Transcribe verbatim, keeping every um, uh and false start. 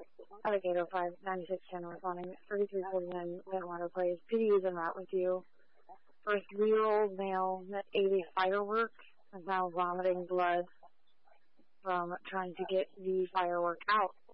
Alligator five ninety-six ten responding. thirty-three forty-nine Whitewater Place. Pity is en route with you. For a three-year-old male that ate a firework is now vomiting blood from trying to get the firework out.